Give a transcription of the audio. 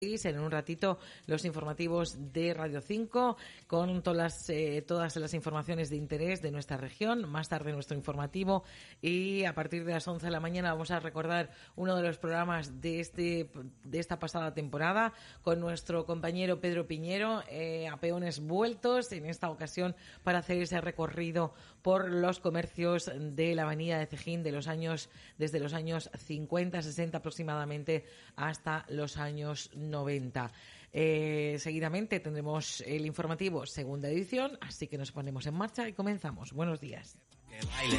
En un ratito los informativos de Radio 5 con todas las informaciones de interés de nuestra región. Más tarde nuestro informativo y a partir de las 11 de la mañana vamos a recordar uno de los programas de esta pasada temporada con nuestro compañero Pedro Piñero, a peones vueltos en esta ocasión para hacer ese recorrido por los comercios de la avenida de Cejín desde los años 50, 60 aproximadamente hasta los años 90. Seguidamente tendremos el informativo segunda edición, así que nos ponemos en marcha y comenzamos. Buenos días. Que baile